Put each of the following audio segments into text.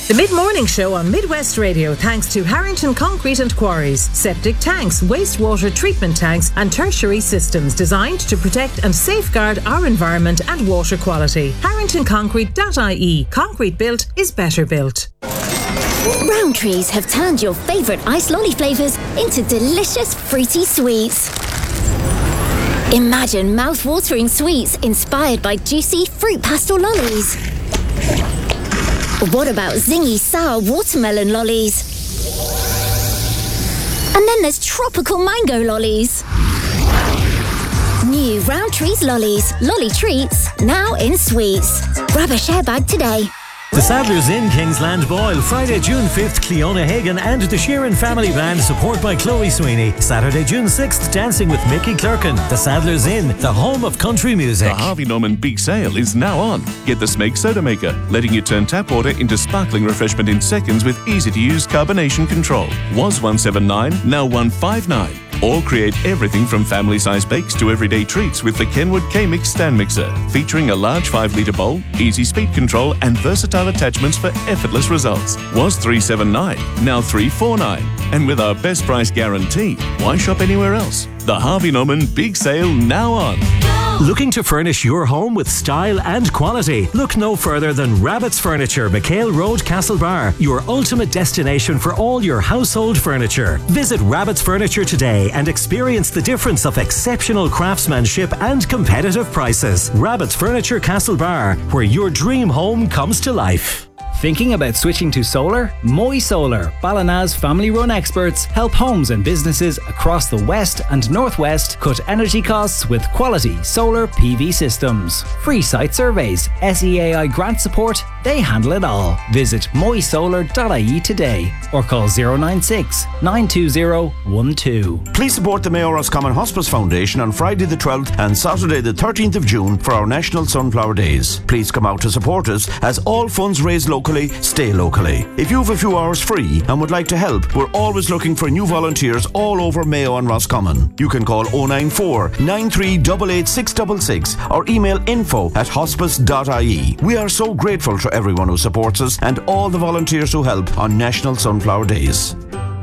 The Mid-Morning Show on Midwest Radio thanks to Harrington Concrete and Quarries. Septic tanks, wastewater treatment tanks and tertiary systems designed to protect and safeguard our environment and water quality. HarringtonConcrete.ie. Concrete built is better built. Rowntree's have turned your favourite ice lolly flavours into delicious fruity sweets. Imagine mouth-watering sweets inspired by juicy fruit pastel lollies. What about zingy sour watermelon lollies? And then there's tropical mango lollies. New Rowntree's lollies, lolly treats, now in sweets. Grab a share bag today. The Sadler's Inn, Kingsland Boyle, Friday, June 5th, Cleona Hagan and the Sheeran Family Band, support by Chloe Sweeney. Saturday, June 6th, dancing with Mickey Clerkin. The Sadler's Inn, the home of country music. The Harvey Norman Big Sale is now on. Get the Smeg Soda Maker, letting you turn tap water into sparkling refreshment in seconds with easy-to-use carbonation control. Was $179, now $159. Or create everything from family-size bakes to everyday treats with the Kenwood K-Mix stand mixer, featuring a large 5-litre bowl, easy speed control and versatile attachments for effortless results. Was $379, now $349. And with our best price guarantee, why shop anywhere else? The Harvey Norman Big Sale now on. Looking to furnish your home with style and quality? Look no further than Rabbit's Furniture, McHale Road, Castlebar, your ultimate destination for all your household furniture. Visit Rabbit's Furniture today and experience the difference of exceptional craftsmanship and competitive prices. Rabbit's Furniture, Castlebar, where your dream home comes to life. Thinking about switching to solar? Moy Solar, Ballina's family-run experts, help homes and businesses across the West and Northwest cut energy costs with quality solar PV systems. Free site surveys, SEAI grant support, they handle it all. Visit moysolar.ie today or call 096 920 12. Please support the Mayo Roscommon Hospice Foundation on Friday the 12th and Saturday the 13th of June for our National Sunflower Days. Please come out to support us as all funds raised locally stay locally. If you have a few hours free and would like to help, we're always looking for new volunteers all over Mayo and Roscommon. You can call 094 9388 666 or email info@hospice.ie. We are so grateful to everyone who supports us and all the volunteers who help on National Sunflower Days.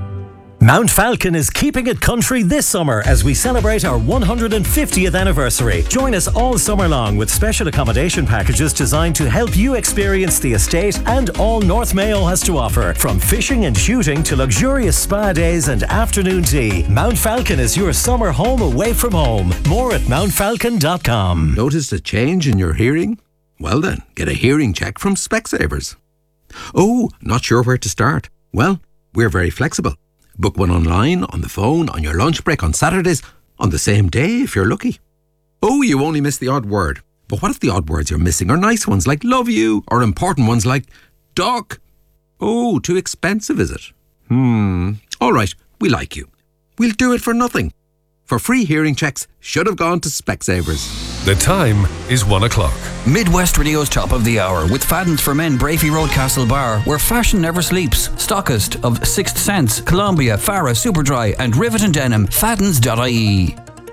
Mount Falcon is keeping it country this summer as we celebrate our 150th anniversary. Join us all summer long with special accommodation packages designed to help you experience the estate and all North Mayo has to offer. From fishing and shooting to luxurious spa days and afternoon tea, Mount Falcon is your summer home away from home. More at mountfalcon.com. Noticed a change in your hearing? Well then, get a hearing check from Specsavers. Oh, not sure where to start? Well, we're very flexible. Book one online, on the phone, on your lunch break, on Saturdays, on the same day if you're lucky. Oh, you only miss the odd word. But what if the odd words you're missing are nice ones like love you, or important ones like duck? Oh, too expensive, is it? All right, we like you. We'll do it for nothing. For free hearing checks, should have gone to Specsavers. The time is 1 o'clock. Midwest Radio's Top of the Hour with Fadden's for Men, Brafey Road, Castlebar, where fashion never sleeps. Stockist of Sixth Sense, Columbia, Farah, Superdry and Rivet and Denim. Faddens.ie.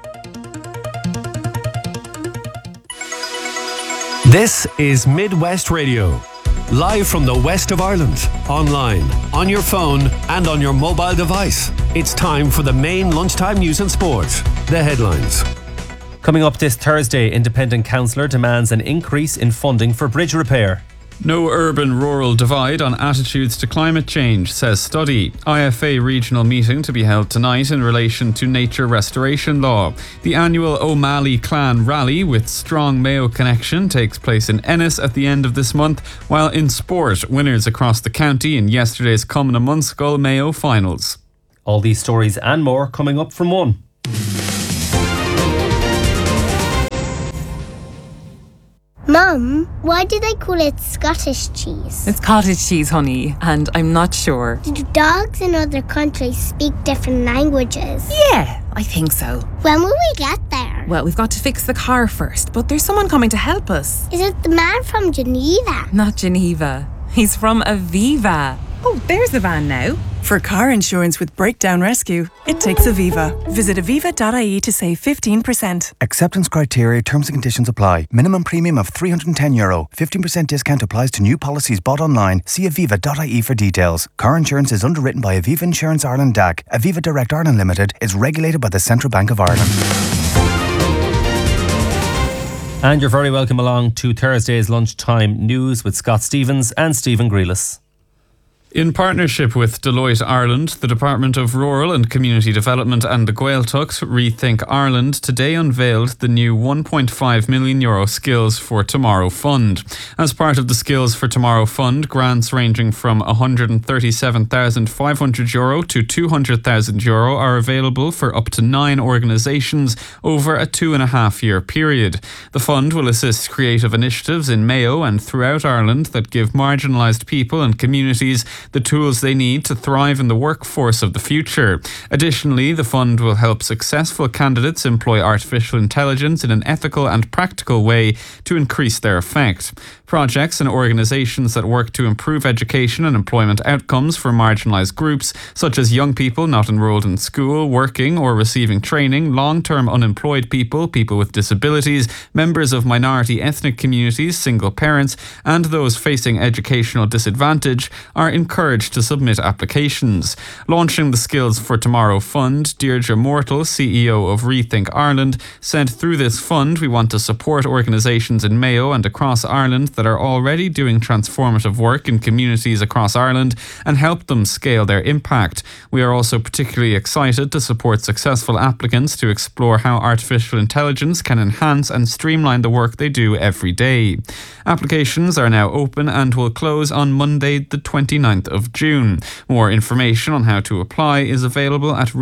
This is Midwest Radio. Live from the west of Ireland, online, on your phone and on your mobile device. It's time for the main lunchtime news and sport. The headlines. Coming up this Thursday, Independent Councillor demands an increase in funding for bridge repair. No urban-rural divide on attitudes to climate change, says study. IFA regional meeting to be held tonight in relation to nature restoration law. The annual O'Malley Clan Rally with strong Mayo connection takes place in Ennis at the end of this month, while in sport, winners across the county in yesterday's Cumna Munskull Mayo finals. All these stories and more coming up from 1. Mum, why do they call it Scottish cheese? It's cottage cheese, honey, and I'm not sure. Do dogs in other countries speak different languages? Yeah, I think so. When will we get there? Well, we've got to fix the car first, but there's someone coming to help us. Is it the man from Geneva? Not Geneva. He's from Aviva. Oh, there's the van now. For car insurance with Breakdown Rescue, it takes Aviva. Visit aviva.ie to save 15%. Acceptance criteria, terms and conditions apply. Minimum premium of €310. 15% discount applies to new policies bought online. See aviva.ie for details. Car insurance is underwritten by Aviva Insurance Ireland DAC. Aviva Direct Ireland Limited is regulated by the Central Bank of Ireland. And you're very welcome along to Thursday's Lunchtime News with Scott Stevens and Stephen Grealis. In partnership with Deloitte Ireland, the Department of Rural and Community Development and the Gaeltacht, Rethink Ireland today unveiled the new €1.5 million Skills for Tomorrow Fund. As part of the Skills for Tomorrow Fund, grants ranging from €137,500 to €200,000 are available for up to 9 organisations over a 2.5-year period. The fund will assist creative initiatives in Mayo and throughout Ireland that give marginalised people and communities the tools they need to thrive in the workforce of the future. Additionally, the fund will help successful candidates employ artificial intelligence in an ethical and practical way to increase their effect. Projects and organisations that work to improve education and employment outcomes for marginalised groups, such as young people not enrolled in school, working or receiving training, long-term unemployed people, people with disabilities, members of minority ethnic communities, single parents, and those facing educational disadvantage, are encouraged to submit applications. Launching the Skills for Tomorrow Fund, Deirdre Mortal, CEO of Rethink Ireland, said through this fund we want to support organisations in Mayo and across Ireland that are already doing transformative work in communities across Ireland and help them scale their impact. We are also particularly excited to support successful applicants to explore how artificial intelligence can enhance and streamline the work they do every day. Applications are now open and will close on Monday the 29th of June. More information on how to apply is available at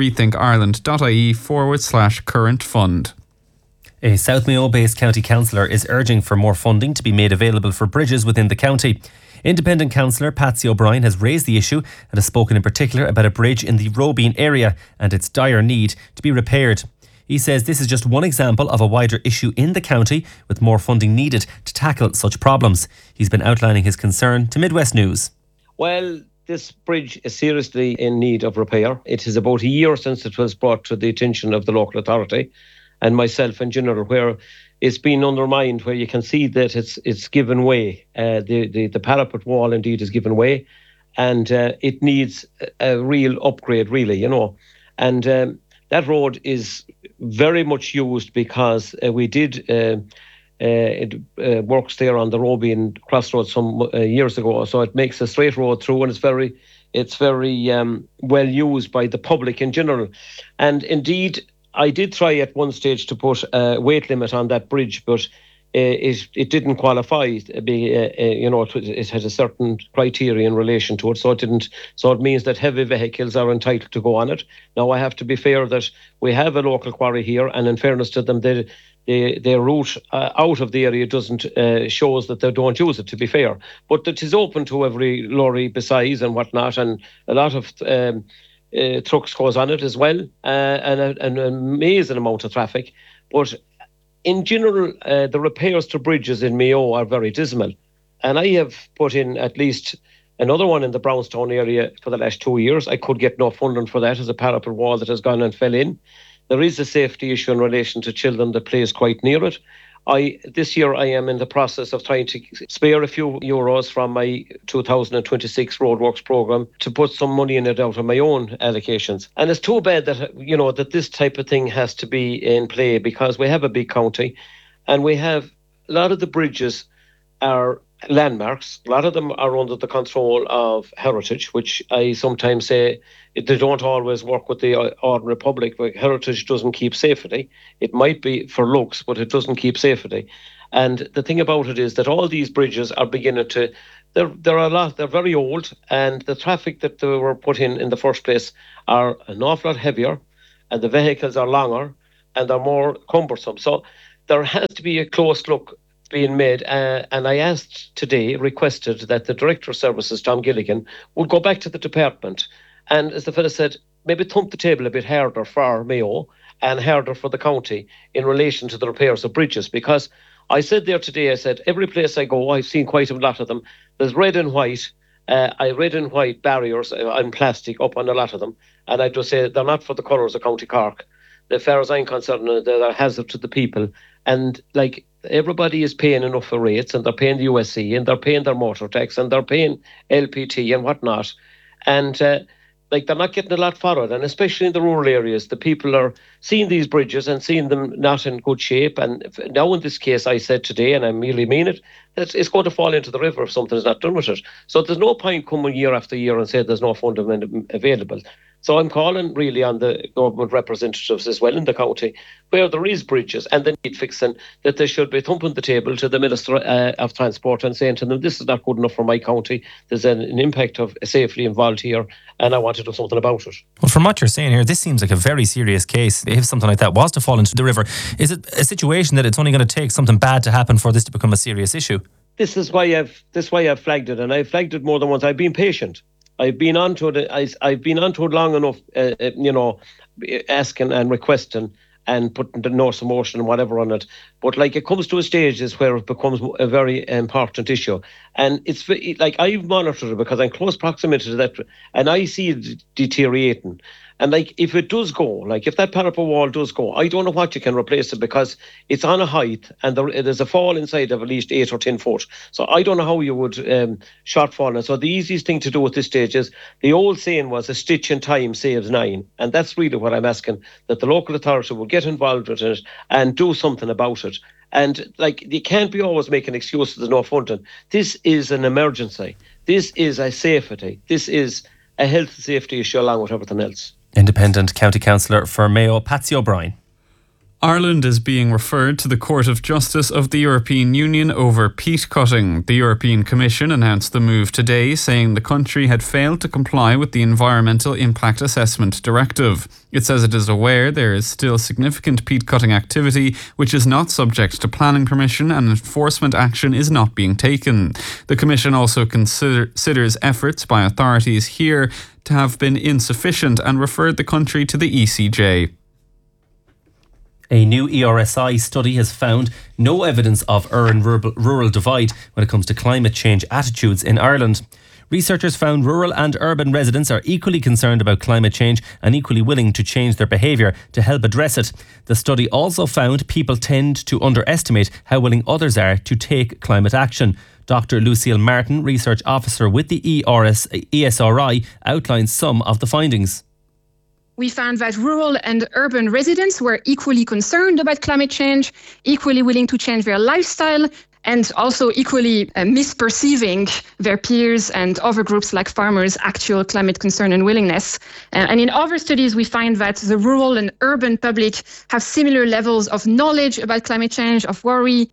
rethinkireland.ie/current fund. A South Mayo-based county councillor is urging for more funding to be made available for bridges within the county. Independent councillor Patsy O'Brien has raised the issue and has spoken in particular about a bridge in the Robine area and its dire need to be repaired. He says this is just one example of a wider issue in the county with more funding needed to tackle such problems. He's been outlining his concern to Midwest News. Well, this bridge is seriously in need of repair. It is about a year since it was brought to the attention of the local authority and myself in general, where it's been undermined, where you can see that it's given way. The parapet wall indeed is given way, and it needs a real upgrade, really, you know. And that road is very much used because we did works there on the Robine crossroads some years ago. So it makes a straight road through, and it's very well used by the public in general. And indeed, I did try at one stage to put a weight limit on that bridge, but it didn't qualify. It had a certain criteria in relation to it, so it didn't. So it means that heavy vehicles are entitled to go on it. Now, I have to be fair that we have a local quarry here, and in fairness to them, their route out of the area doesn't shows that they don't use it, to be fair. But it is open to every lorry besides and whatnot, and a lot of trucks goes on it as well, and an amazing amount of traffic. But in general, the repairs to bridges in Mayo are very dismal. And I have put in at least another one in the Brownstown area for the last 2 years. I could get no funding for that as a parapet wall that has gone and fell in. There is a safety issue in relation to children that plays quite near it. This year I am in the process of trying to spare a few euros from my 2026 roadworks programme to put some money in it out of my own allocations. And it's too bad that, that this type of thing has to be in play, because we have a big county and we have a lot of the bridges are landmarks. A lot of them are under the control of Heritage, which I sometimes say they don't always work with the ordinary public. Heritage doesn't keep safety. It might be for looks, but it doesn't keep safety. And the thing about it is that all these bridges are beginning to, they're very old, and the traffic that they were put in the first place are an awful lot heavier, and the vehicles are longer and they're more cumbersome. So there has to be a close look being made, and I requested that the Director of Services, Tom Gilligan, would go back to the department and, as the fellow said, maybe thump the table a bit harder for Mayo and harder for the county in relation to the repairs of bridges. Because I said there today, I said, every place I go, I've seen quite a lot of them. There's red and white, I red and white barriers and plastic up on a lot of them. And I just say they're not for the colours of County Cork. As far as I'm concerned, they're a hazard to the people. And like everybody is paying enough for rates, and they're paying the USC, and they're paying their motor tax, and they're paying LPT and whatnot. And like they're not getting a lot for it. And especially in the rural areas, the people are seeing these bridges and seeing them not in good shape. And now in this case, I said today, and I really mean it, that it's going to fall into the river if something is not done with it. So there's no point coming year after year and say there's no funding available. So I'm calling really on the government representatives as well in the county, where there is bridges and they need fixing, that they should be thumping the table to the Minister of Transport and saying to them, this is not good enough for my county. There's an impact of safety involved here, and I want to do something about it. Well, from what you're saying here, this seems like a very serious case. If something like that was to fall into the river, is it a situation that it's only going to take something bad to happen for this to become a serious issue? This is why I've flagged it, and I've flagged it more than once. I've been patient. I've been onto it. I've been onto it long enough, asking and requesting and putting the notes of motion and whatever on it. But like it comes to a stage is where it becomes a very important issue, and it's like I've monitored it because I'm close proximity to that, and I see it deteriorating. And like if it does go, like if that parapet wall does go, I don't know what you can replace it because it's on a height and there's a fall inside of at least 8 or 10 foot. So I don't know how you would shortfall it. So the easiest thing to do at this stage is, the old saying was a stitch in time saves 9. And that's really what I'm asking, that the local authority will get involved with it and do something about it. And like, you can't be always making excuses, there's no funding. This is an emergency. This is a safety. This is a health and safety issue along with everything else. Independent County Councillor for Mayo, Patsy O'Brien. Ireland is being referred to the Court of Justice of the European Union over peat cutting. The European Commission announced the move today, saying the country had failed to comply with the Environmental Impact Assessment Directive. It says it is aware there is still significant peat cutting activity which is not subject to planning permission, and enforcement action is not being taken. The Commission also considers efforts by authorities here to have been insufficient and referred the country to the ECJ. A new ERSI study has found no evidence of urban-rural divide when it comes to climate change attitudes in Ireland. Researchers found rural and urban residents are equally concerned about climate change and equally willing to change their behaviour to help address it. The study also found people tend to underestimate how willing others are to take climate action. Dr. Lucille Martin, Research Officer with the ESRI, outlines some of the findings. We found that rural and urban residents were equally concerned about climate change, equally willing to change their lifestyle, and also equally misperceiving their peers and other groups like farmers' actual climate concern and willingness. And in other studies, we find that the rural and urban public have similar levels of knowledge about climate change, of worry.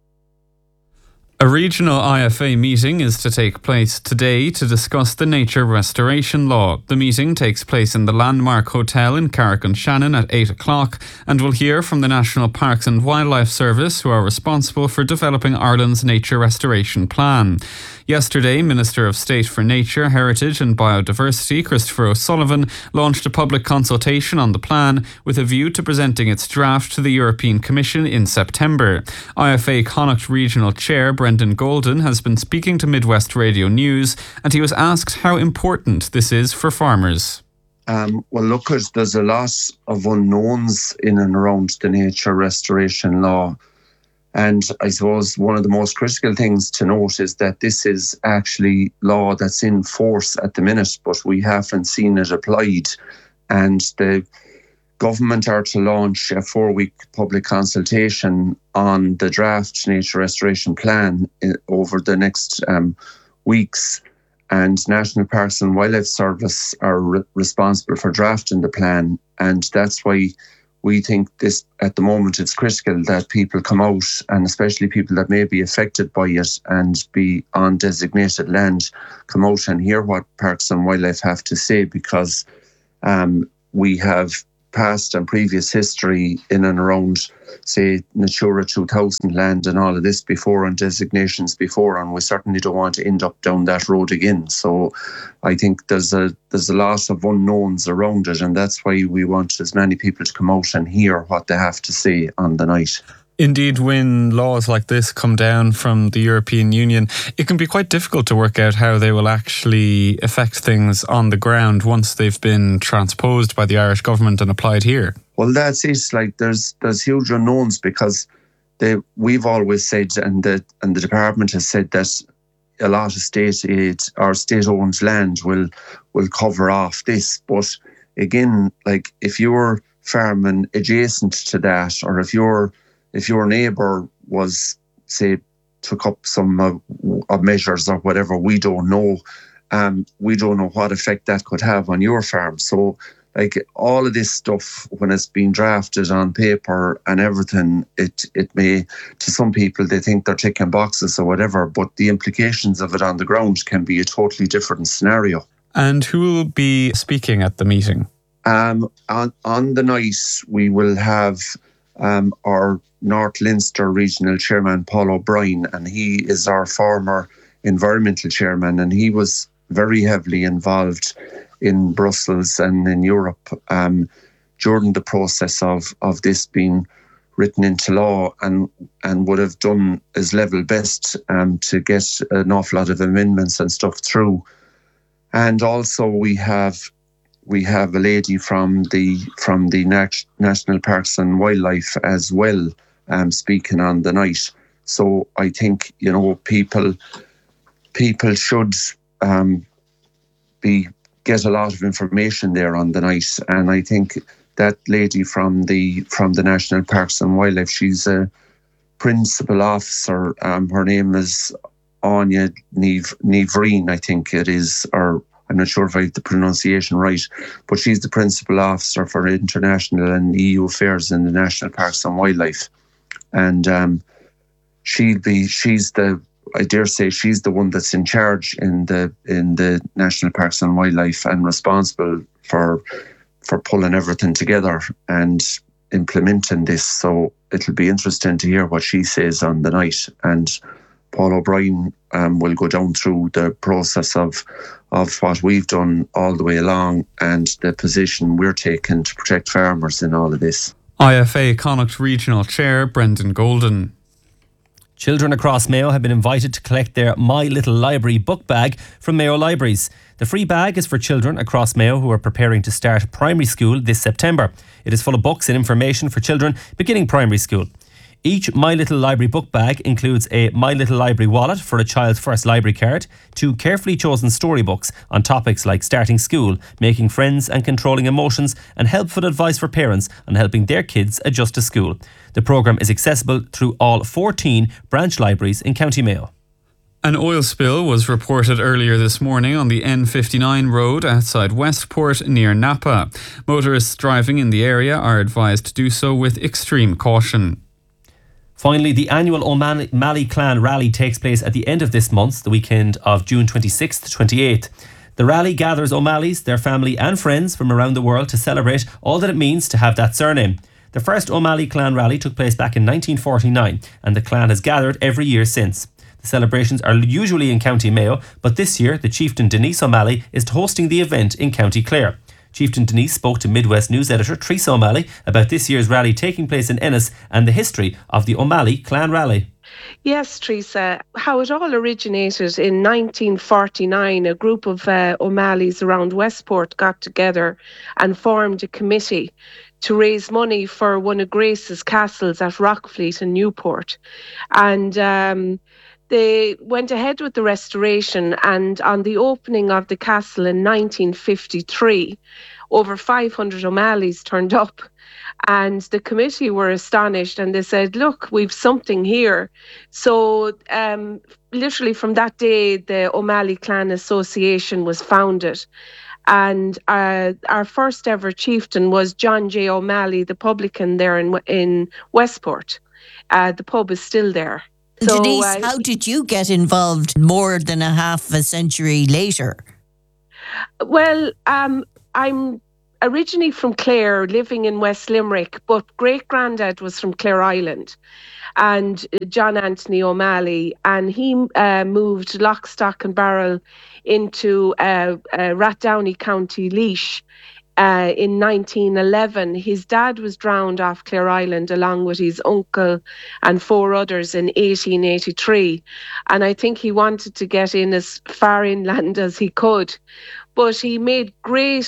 A regional IFA meeting is to take place today to discuss the nature restoration law. The meeting takes place in the Landmark Hotel in Carrick-on-Shannon at 8 o'clock and will hear from the National Parks and Wildlife Service, who are responsible for developing Ireland's nature restoration plan. Yesterday, Minister of State for Nature, Heritage and Biodiversity, Christopher O'Sullivan, launched a public consultation on the plan with a view to presenting its draft to the European Commission in September. IFA Connacht Regional Chair Brendan Golden has been speaking to Midwest Radio News, and he was asked how important this is for farmers. Well, look, there's a lot of unknowns in and around the nature restoration law. And I suppose one of the most critical things to note is that this is actually law that's in force at the minute, but we haven't seen it applied. And the government are to launch a 4-week public consultation on the draft nature restoration plan over the next weeks. And National Parks and Wildlife Service are responsible for drafting the plan. And that's why we think this, at the moment, it's critical that people come out, and especially people that may be affected by it and be on designated land, come out and hear what Parks and Wildlife have to say, because we have past and previous history in and around, say, Natura 2000 land and all of this before, and designations before, and we certainly don't want to end up down that road again. So I think there's a lot of unknowns around it, and that's why we want as many people to come out and hear what they have to say on the night. Indeed, when laws like this come down from the European Union, it can be quite difficult to work out how they will actually affect things on the ground once they've been transposed by the Irish government and applied here. Well, that's it. Like, there's huge unknowns because we've always said, and the department has said, that a lot of state aid or state-owned land will cover off this. But again, like, if you're farming adjacent to that, or if your neighbour was, say, took up some measures or whatever, we don't know. We don't know what effect that could have on your farm. So, like, all of this stuff, when it's been drafted on paper and everything, it may, to some people, they think they're ticking boxes or whatever, but the implications of it on the ground can be a totally different scenario. And who will be speaking at the meeting? On the night, we will have our North Leinster Regional Chairman, Paul O'Brien, and he is our former environmental chairman, and he was very heavily involved in Brussels and in Europe during the process of this being written into law, and would have done his level best to get an awful lot of amendments and stuff through. And also we have a lady from the National Parks and Wildlife as well speaking on the night. So I think, people should get a lot of information there on the night. And I think that lady from the National Parks and Wildlife, she's a principal officer. Her name is Anya Nivreen, I think it is, or I'm not sure if I have the pronunciation right, but she's the principal officer for international and EU affairs in the National Parks and Wildlife. And I dare say she's the one that's in charge in the National Parks and Wildlife and responsible for pulling everything together and implementing this. So it'll be interesting to hear what she says on the night. And Paul O'Brien will go down through the process of what we've done all the way along and the position we're taking to protect farmers in all of this. IFA Connacht Regional Chair Brendan Golden. Children across Mayo have been invited to collect their My Little Library book bag from Mayo Libraries. The free bag is for children across Mayo who are preparing to start primary school this September. It is full of books and information for children beginning primary school. Each My Little Library book bag includes a My Little Library wallet for a child's first library card, 2 carefully chosen storybooks on topics like starting school, making friends and controlling emotions, and helpful advice for parents on helping their kids adjust to school. The programme is accessible through all 14 branch libraries in County Mayo. An oil spill was reported earlier this morning on the N59 road outside Westport near Napa. Motorists driving in the area are advised to do so with extreme caution. Finally, the annual O'Malley Clan Rally takes place at the end of this month, the weekend of June 26th to 28th. The rally gathers O'Malleys, their family and friends from around the world to celebrate all that it means to have that surname. The first O'Malley Clan Rally took place back in 1949 and the clan has gathered every year since. The celebrations are usually in County Mayo, but this year the chieftain Denise O'Malley is hosting the event in County Clare. Chieftain Denise spoke to Midwest News editor Teresa O'Malley about this year's rally taking place in Ennis and the history of the O'Malley Clan Rally. Yes, Teresa. How it all originated in 1949, a group of O'Malleys around Westport got together and formed a committee to raise money for one of Grace's castles at Rockfleet in Newport. And they went ahead with the restoration, and on the opening of the castle in 1953, over 500 O'Malleys turned up, and the committee were astonished and they said, look, we've something here. So literally from that day, the O'Malley Clan Association was founded. And our first ever chieftain was John J. O'Malley, the publican there in Westport. The pub is still there. So, Denise, how did you get involved more than a half a century later? Well, I'm originally from Clare, living in West Limerick, but great-granddad was from Clare Island, and John Anthony O'Malley, and he moved lock, stock and barrel into Rathdowney, County Laois in 1911. His dad was drowned off Clare Island along with his uncle and 4 others in 1883. And I think he wanted to get in as far inland as he could. But he made great,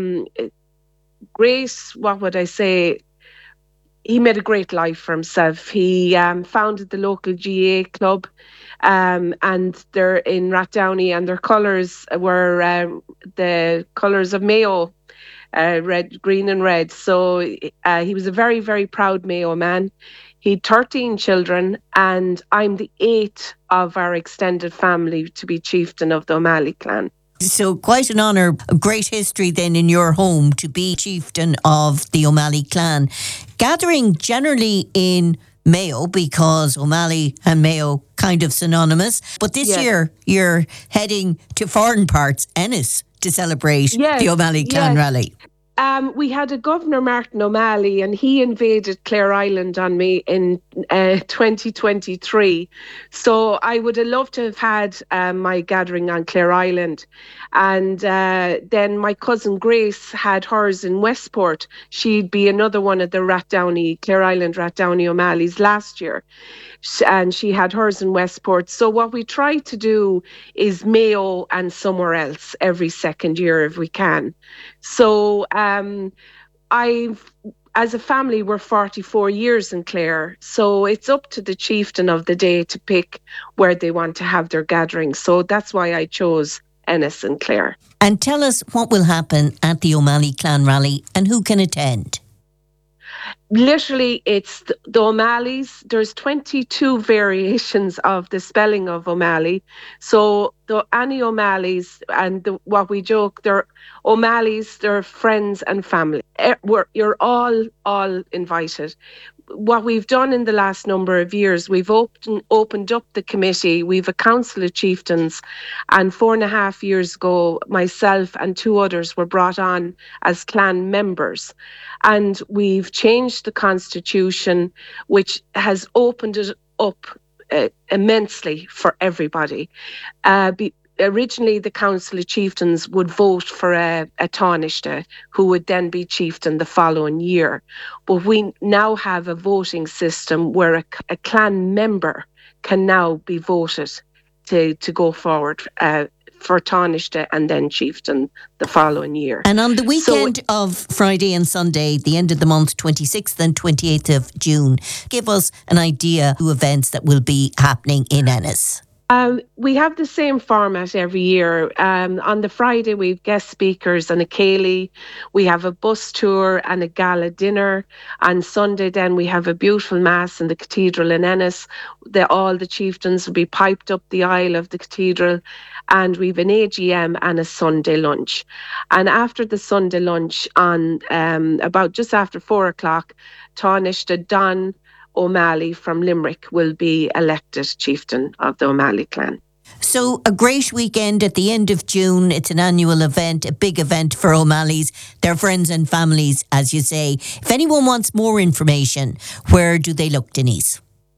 what would I say, he made a great life for himself. He founded the local GA club, and they're in Rathdowney, and their colours were the colours of Mayo, red, green and red. So he was a very, very proud Mayo man. He had 13 children, and I'm the 8th of our extended family to be chieftain of the O'Malley clan. So quite an honour, a great history then in your home to be chieftain of the O'Malley clan. Gathering generally in Mayo, because O'Malley and Mayo kind of synonymous. But this year you're heading to foreign parts, Ennis, to celebrate the O'Malley clan rally. We had a Governor, Martin O'Malley, and he invaded Clare Island on me in 2023. So I would have loved to have had my gathering on Clare Island. And then my cousin Grace had hers in Westport. She'd be another one of the Clare Island Rathdowney O'Malleys last year. And she had hers in Westport. So what we try to do is Mayo and somewhere else every second year if we can. So as a family, we're 44 years in Clare. So it's up to the chieftain of the day to pick where they want to have their gathering. So that's why I chose Ennis and Clare. And tell us what will happen at the O'Malley clan rally and who can attend. Literally, it's the O'Malleys. There's 22 variations of the spelling of O'Malley. So the Annie O'Malleys, and what we joke, they're O'Malleys, they're friends and family. You're all invited. What we've done in the last number of years, we've opened up the committee. We've a council of chieftains, and 4.5 years ago, myself and 2 others were brought on as clan members. And we've changed the constitution, which has opened it up immensely for everybody. Originally, the Council of Chieftains would vote for a Taoiseach who would then be chieftain the following year. But we now have a voting system where a clan member can now be voted to go forward for Taoiseach and then chieftain the following year. And on the weekend of Friday and Sunday, the end of the month, 26th and 28th of June, give us an idea of events that will be happening in Ennis. We have the same format every year. On the Friday, we have guest speakers and a ceilidh. We have a bus tour and a gala dinner. On Sunday, then, we have a beautiful mass in the cathedral in Ennis. All the chieftains will be piped up the aisle of the cathedral. And we have an AGM and a Sunday lunch. And after the Sunday lunch, on about just after 4 o'clock, Taoiseach Don O'Malley from Limerick will be elected chieftain of the O'Malley clan. So a great weekend at the end of June. It's an annual event, a big event for O'Malleys, their friends and families, as you say. If anyone wants more information, where do they look, Denise?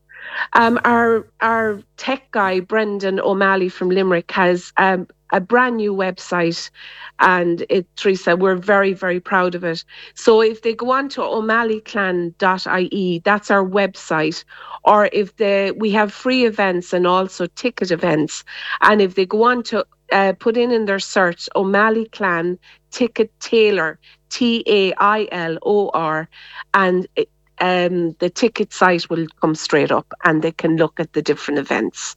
Our tech guy, Brendan O'Malley from Limerick, has a brand new website, and Teresa, we're very, very proud of it. So if they go on to o'malleyclan.ie, that's our website, or if we have free events and also ticket events, and if they go on to put in their search O'Malley Clan Ticket Tailor, TAILOR, and the ticket site will come straight up and they can look at the different events.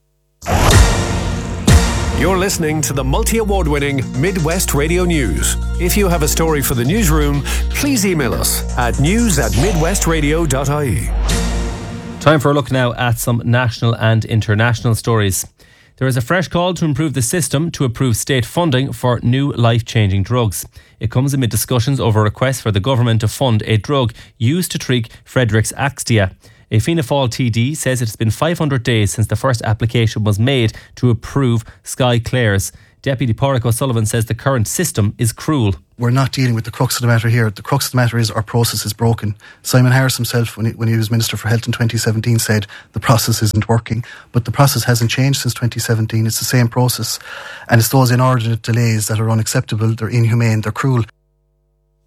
You're listening to the multi-award-winning Midwest Radio News. If you have a story for the newsroom, please email us at news@midwestradio.ie. Time for a look now at some national and international stories. There is a fresh call to improve the system to approve state funding for new life-changing drugs. It comes amid discussions over requests for the government to fund a drug used to treat Friedreich's Ataxia. A Fianna Fáil TD says it's been 500 days since the first application was made to approve Skyclairs. Deputy Pádraig O'Sullivan says the current system is cruel. We're not dealing with the crux of the matter here. The crux of the matter is our process is broken. Simon Harris himself, when he was Minister for Health in 2017, said the process isn't working. But the process hasn't changed since 2017. It's the same process. And it's those inordinate delays that are unacceptable, they're inhumane, they're cruel.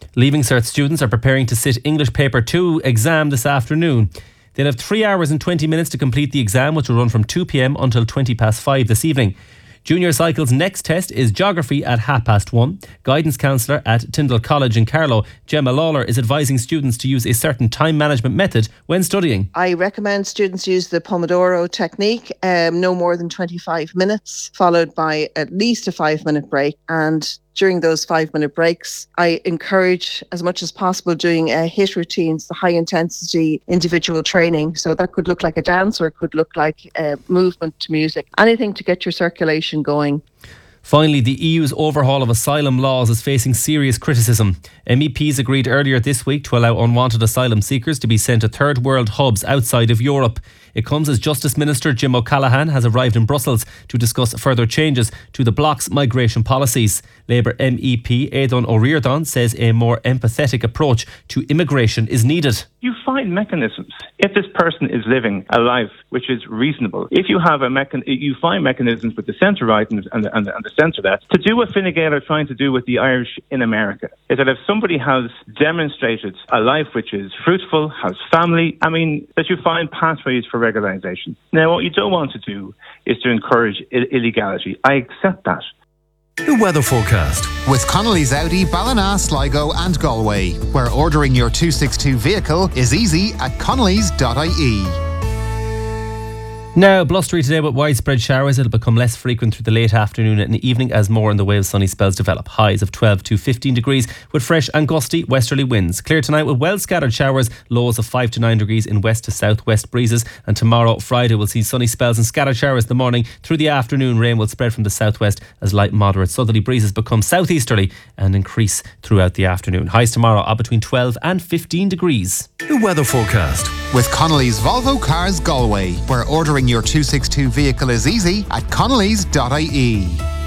Leaving Cert students are preparing to sit English Paper 2 exam this afternoon. They'll have 3 hours and 20 minutes to complete the exam, which will run from 2 p.m. until 5:20 this evening. Junior Cycle's next test is geography at 1:30. Guidance counsellor at Tyndall College in Carlow, Gemma Lawler, is advising students to use a certain time management method when studying. I recommend students use the Pomodoro technique, no more than 25 minutes, followed by at least a 5-minute break. And during those 5-minute breaks, I encourage as much as possible doing HIIT routines, the high intensity individual training. So that could look like a dance, or it could look like movement to music, anything to get your circulation going. Finally, the EU's overhaul of asylum laws is facing serious criticism. MEPs agreed earlier this week to allow unwanted asylum seekers to be sent to third world hubs outside of Europe. It comes as Justice Minister Jim O'Callaghan has arrived in Brussels to discuss further changes to the bloc's migration policies. Labour MEP Aidan O'Riordan says a more empathetic approach to immigration is needed. You find mechanisms. If this person is living a life which is reasonable, if you have you find mechanisms with the centre right and the centre left to do what Fine Gael are trying to do with the Irish in America. Is that if somebody has demonstrated a life which is fruitful, has family, that you find pathways for regularisation. Now, what you don't want to do is to encourage illegality. I accept that. The weather forecast with Connolly's Audi, Ballina, Sligo and Galway, where ordering your 262 vehicle is easy at connellys.ie. Now, blustery today with widespread showers. It'll become less frequent through the late afternoon and evening as more in the way of sunny spells develop. Highs of 12 to 15 degrees with fresh and gusty westerly winds. Clear tonight with well scattered showers. Lows of 5 to 9 degrees in west to southwest breezes. And tomorrow, Friday, we'll see sunny spells and scattered showers in the morning. Through the afternoon, rain will spread from the southwest as light moderate southerly breezes become southeasterly and increase throughout the afternoon. Highs tomorrow are between 12 and 15 degrees. The weather forecast with Connolly's Volvo Cars Galway, where ordering your 262 vehicle is easy at connellys.ie.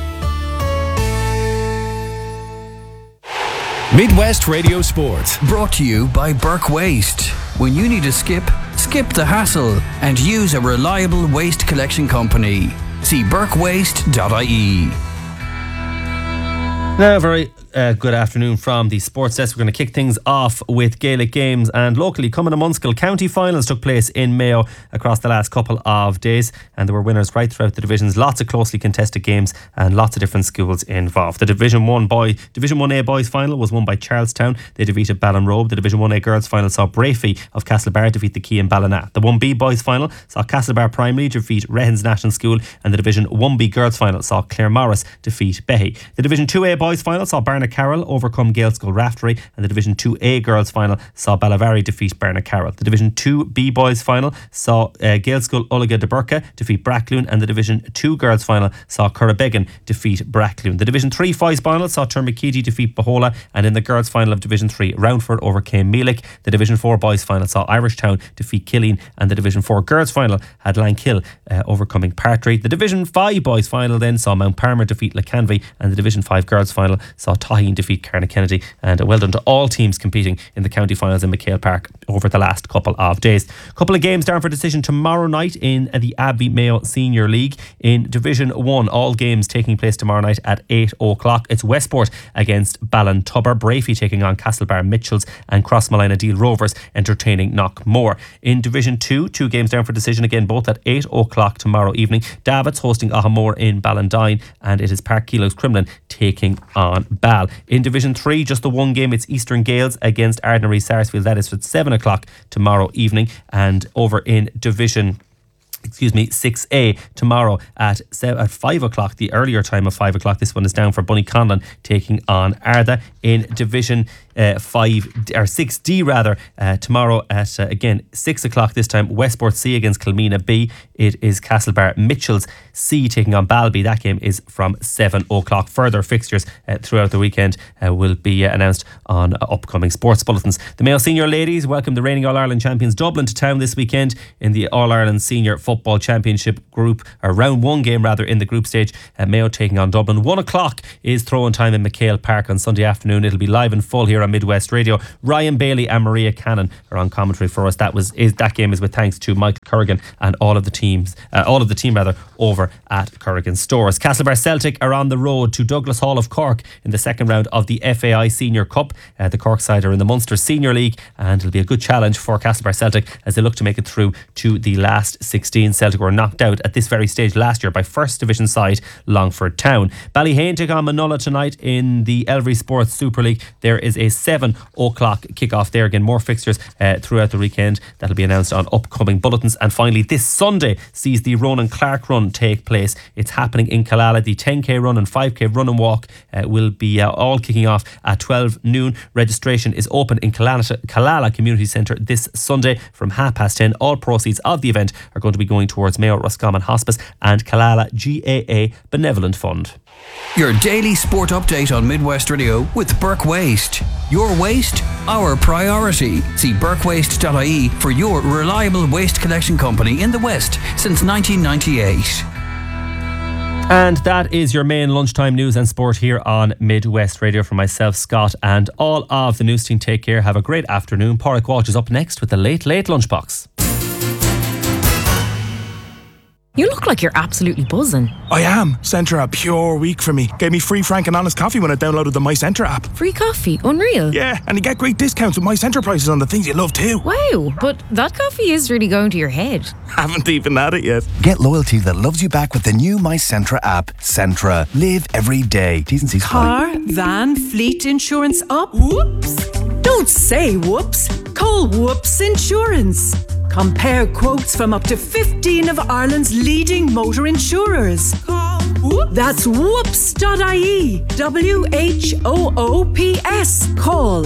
Midwest Radio Sport. Brought to you by Burke Waste. When you need to skip the hassle and use a reliable waste collection company. See burkewaste.ie. Now, very good afternoon from the Sports Desk. We're going to kick things off with Gaelic games, and locally, Cummin and Munskill county finals took place in Mayo across the last couple of days, and there were winners right throughout the divisions. Lots of closely contested games and lots of different schools involved. The Division 1A boys final was won by Charlestown. They defeated Ballinrobe. The Division 1A girls final saw Brafey of Castlebar defeat the Key in Ballina. The 1B boys final saw Castlebar Primary defeat Rehens National School, and the Division 1B girls final saw Claremorris defeat Behy. The Division 2A boys final saw Carroll overcome Gaelscoil Raftery, and the Division 2A girls final saw Ballavary defeat Carroll. The Division 2B boys final saw Gaelscoil Ullaga de Burka defeat Brackloon, and the Division 2 girls final saw Currabegan defeat Brackloon. The Division 3 boys final saw Turmakidi defeat Bahola, and in the girls final of Division 3, Roundford overcame Meelick. The Division 4 boys final saw Irishtown defeat Killeen, and the Division 4 girls final had Lankill overcoming Partry. The Division 5 boys final then saw Mount Palmer defeat Lacanvy, and the Division 5 girls final saw Taheen defeat Carna Kennedy. And well done to all teams competing in the county finals in McHale Park over the last couple of days. Couple of games down for decision tomorrow night in the Abbey Mayo Senior League. In Division 1, all games taking place tomorrow night at 8 o'clock. It's Westport against Ballintubber, Brafey taking on Castlebar Mitchells, and Crossmalina Deal Rovers entertaining Knockmore. In Division 2, 2 games down for decision again, both at 8 o'clock tomorrow evening. Davitts hosting Ahamore in Ballandine, and it is Park Keelo's Crumlin taking on Ball. In Division 3, just the one game, it's Eastern Gales against Ardnary Sarsfield. That is at 7 o'clock tomorrow evening. And over in Division 6A tomorrow at 5 o'clock, the earlier time of 5 o'clock. This one is down for Bunnyconlon taking on Arda. In Division 6D rather, tomorrow at again 6 o'clock this time, Westport C against Kilmena B. It is Castlebar Mitchells C taking on Balby. That game is from 7 o'clock. Further fixtures throughout the weekend will be announced on upcoming sports bulletins. The Mayo Senior ladies welcome the reigning All-Ireland champions Dublin to town this weekend in the All-Ireland Senior Folk Football Championship group, or round 1 game rather, in the group stage. Mayo taking on Dublin. 1 o'clock is throw-in time in McHale Park on Sunday afternoon. It'll be live and full here on Midwest Radio. Ryan Bailey and Maria Cannon are on commentary for us. That game is with thanks to Michael Corrigan and all of the team over at Corrigan Stores. Castlebar Celtic are on the road to Douglas Hall of Cork in the second round of the FAI Senior Cup. The Cork side are in the Munster Senior League, and it'll be a good challenge for Castlebar Celtic as they look to make it through to the last 16. Celtic were knocked out at this very stage last year by First Division side Longford Town. Ballyhane take on Manola tonight in the Elvery Sports Super League. There is a 7 o'clock kickoff there. Again, more fixtures throughout the weekend that'll be announced on upcoming bulletins. And finally, this Sunday sees the Ronan Clark Run take place. It's happening in Killala. The 10k run and 5k run and walk will be all kicking off at 12 noon. Registration is open in Killala Community Centre this Sunday from 10:30. All proceeds of the event are going to be going towards Mayo Roscommon Hospice and Killala GAA Benevolent Fund. Your daily sport update on Midwest Radio with Burke Waste. Your waste, our priority. See burkewaste.ie for your reliable waste collection company in the West since 1998. And that is your main lunchtime news and sport here on Midwest Radio. From myself, Scott, and all of the news team, take care. Have a great afternoon. Pádraig Walsh is up next with the Late Lunchbox. You look like you're absolutely buzzing. I am. Centre a pure week for me. Gave me free frank and honest coffee when I downloaded the My Centre app. Free coffee? Unreal. Yeah, and you get great discounts with My Centre prices on the things you love too. Wow, but that coffee is really going to your head. Haven't even had it yet. Get loyalty that loves you back with the new My Centre app. Centra. Live every day. T's and C's. Car, van, fleet insurance up. Whoops. Don't say whoops. Call Whoops Insurance. Compare quotes from up to 15 of Ireland's leading motor insurers. Call Whoops. That's whoops.ie. WHOOPS. Call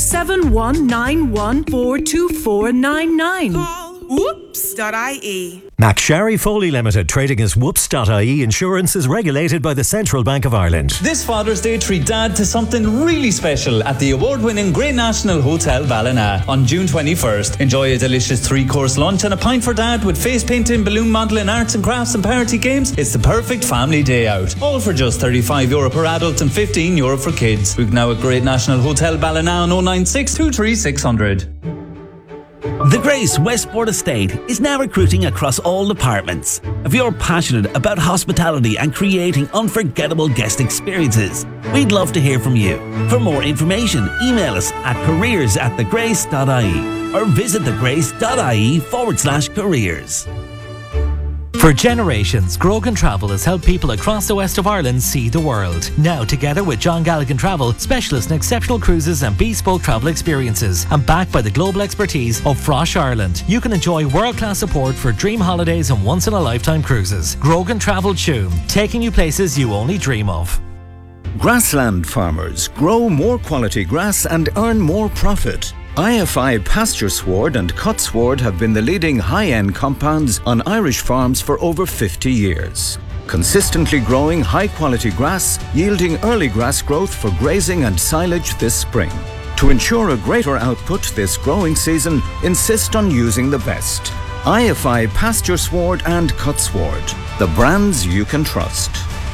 07191424499. Call whoops.ie. McSharry Foley Limited, trading as Whoops.ie Insurance, is regulated by the Central Bank of Ireland. This Father's Day, treat Dad to something really special at the award-winning Great National Hotel Ballina on June 21st. Enjoy a delicious 3-course lunch and a pint for Dad with face painting, balloon modelling, arts and crafts and party games. It's the perfect family day out. All for just €35 per adult and €15 for kids. Book now at Great National Hotel Ballina on 096 23 600. The Grace Westport Estate is now recruiting across all departments. If you're passionate about hospitality and creating unforgettable guest experiences, we'd love to hear from you. For more information, email us at careers@thegrace.ie or visit thegrace.ie/careers. For generations, Grogan Travel has helped people across the west of Ireland see the world. Now, together with John Galligan Travel, specialists in exceptional cruises and bespoke travel experiences, and backed by the global expertise of Frosh Ireland, you can enjoy world-class support for dream holidays and once-in-a-lifetime cruises. Grogan Travel Tuam, taking you places you only dream of. Grassland farmers grow more quality grass and earn more profit. IFI Pasture Sward and Cut Sward have been the leading high-end compounds on Irish farms for over 50 years. Consistently growing high-quality grass, yielding early grass growth for grazing and silage this spring. To ensure a greater output this growing season, insist on using the best. IFI Pasture Sward and Cut Sward, the brands you can trust.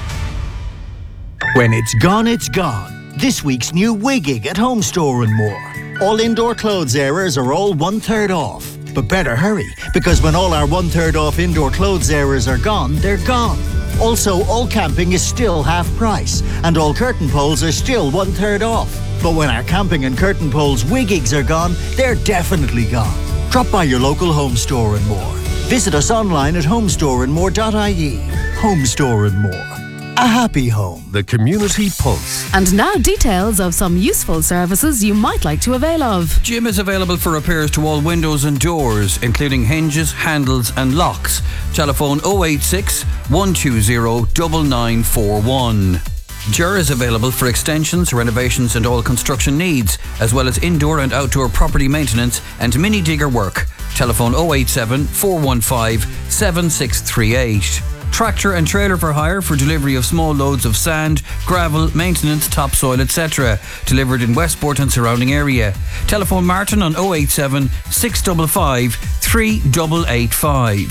When it's gone, it's gone. This week's new Wiggig at Home Store and More. All indoor clothes areas are all 1/3 off. But better hurry, because when all our 1/3 off indoor clothes areas are gone, they're gone. Also, all camping is still half price, and all curtain poles are still 1/3 off. But when our camping and curtain poles Wiggigs are gone, they're definitely gone. Drop by your local Home Store and More. Visit us online at homestoreandmore.ie. Home Store and More. A happy home. The Community Pulse. And now details of some useful services you might like to avail of. Jim is available for repairs to all windows and doors, including hinges, handles and locks. Telephone 086 120 9941. Ger is available for extensions, renovations and all construction needs, as well as indoor and outdoor property maintenance and mini digger work. Telephone 087 415 7638. Tractor and trailer for hire for delivery of small loads of sand, gravel, maintenance, topsoil, etc. Delivered in Westport and surrounding area. Telephone Martin on 087 655 3885.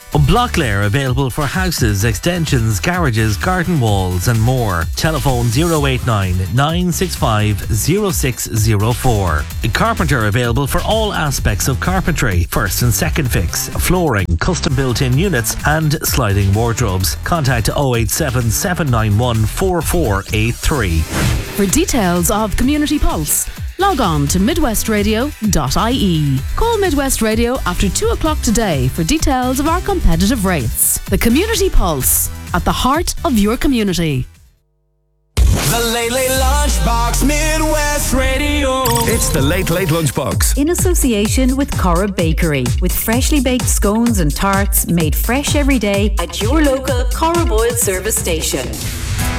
Blocklair available for houses, extensions, garages, garden walls and more. Telephone 089 965 0604. Carpenter available for all aspects of carpentry, first and second fix, flooring, custom built-in units and sliding wardrobes. Contact 087 791 4483. For details of Community Pulse, log on to midwestradio.ie. Call Midwest Radio after 2 o'clock today for details of our competitive rates. The Community Pulse, at the heart of your community. The Late Late Lunchbox, Midwest Radio. It's the Late Late Lunchbox. In association with Cora Bakery, with freshly baked scones and tarts made fresh every day at your local Cora Boyle service station.